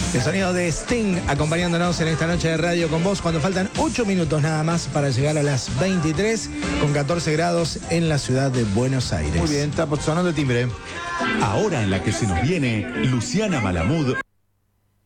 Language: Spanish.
El sonido de Sting acompañándonos en esta noche de radio con vos cuando faltan 8 minutos nada más para llegar a las 23 con 14 grados en la ciudad de Buenos Aires. Muy bien, está sonando el timbre. Ahora en la que se nos viene, Luciana Malamud